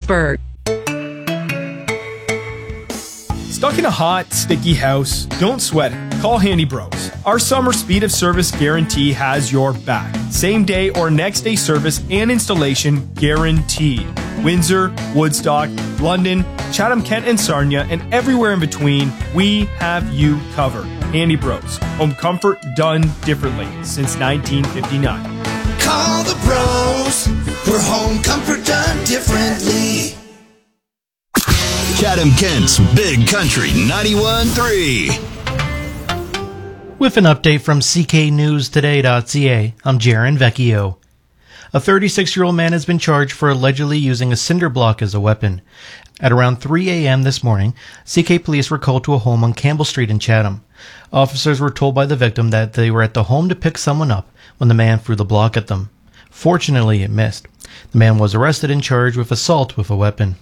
Wallaceburg. Stuck in a hot, sticky house? Don't sweat it. Call Handy Bros. Our summer speed of service guarantee has your back. Same day or next day service and installation guaranteed. Windsor, Woodstock, London, Chatham, Kent, and Sarnia, and everywhere in between, we have you covered. Handy Bros. Home comfort done differently since 1959. Call the pros for home comfort done differently. Chatham Kent's Big Country 91.3. With an update from cknewstoday.ca, I'm Jaron Vecchio. A 36-year-old man has been charged for allegedly using a cinder block as a weapon. At around 3 a.m. this morning, CK police were called to a home on Campbell Street in Chatham. Officers were told by the victim that they were at the home to pick someone up when the man threw the block at them. Fortunately, it missed. The man was arrested and charged with assault with a weapon.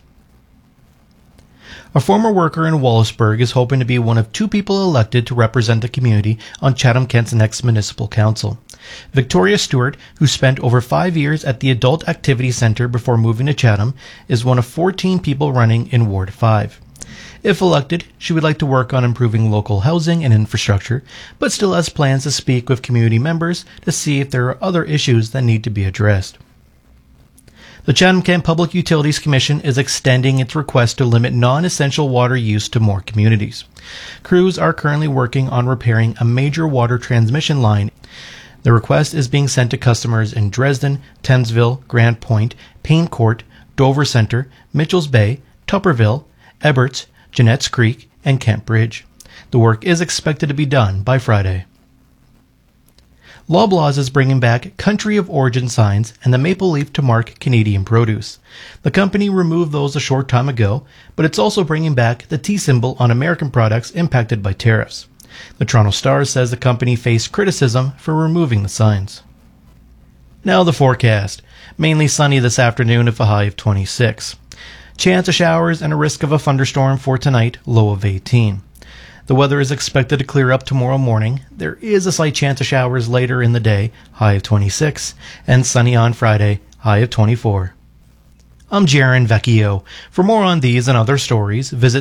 A former worker in Wallaceburg is hoping to be one of 2 people elected to represent the community on Chatham-Kent's next municipal council. Victoria Stewart, who spent over 5 years at the Adult Activity Centre before moving to Chatham, is one of 14 people running in Ward 5. If elected, she would like to work on improving local housing and infrastructure, but still has plans to speak with community members to see if there are other issues that need to be addressed. The Chatham-Kent Public Utilities Commission is extending its request to limit non-essential water use to more communities. Crews are currently working on repairing a major water transmission line. The request is being sent to customers in Dresden, Thamesville, Grant Point, Payne Court, Dover Centre, Mitchells Bay, Tupperville, Eberts, Jeanette's Creek, and Kent Bridge. The work is expected to be done by Friday. Loblaws is bringing back country of origin signs and the maple leaf to mark Canadian produce. The company removed those a short time ago, but it's also bringing back the T symbol on American products impacted by tariffs. The Toronto Star says the company faced criticism for removing the signs. Now the forecast. Mainly sunny this afternoon with a high of 26. Chance of showers and a risk of a thunderstorm for tonight, low of 18. The weather is expected to clear up tomorrow morning. There is a slight chance of showers later in the day, high of 26, and sunny on Friday, high of 24. I'm Jaron Vecchio. For more on these and other stories, visit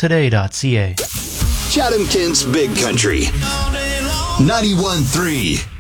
cknewstoday.ca. Chatham Kent's Big Country 91.3.